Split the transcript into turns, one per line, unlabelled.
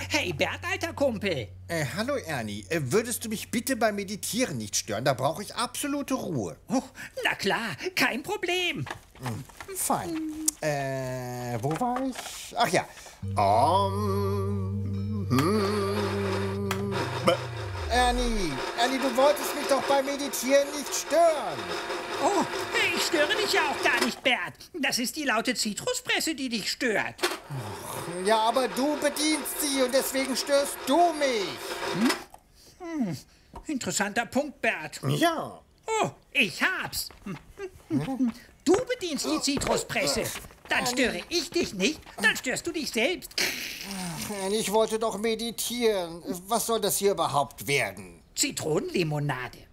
Hey Bert, alter Kumpel.
Hallo Ernie, würdest du mich bitte beim Meditieren nicht stören? Da brauche ich absolute Ruhe.
Oh, na klar, kein Problem.
Fein. Wo war ich? Ach ja. Ernie, du wolltest mich doch beim Meditieren nicht stören.
Oh, ich störe dich ja auch gar nicht, Bert. Das ist die laute Zitruspresse, die dich stört.
Ja, aber du bedienst sie und deswegen störst du mich.
Interessanter Punkt, Bert.
Ja.
Oh, ich hab's. Du bedienst die Zitruspresse. Dann störe ich dich nicht, dann störst du dich selbst.
Ernie, ich wollte doch meditieren. Was soll das hier überhaupt werden?
Zitronenlimonade.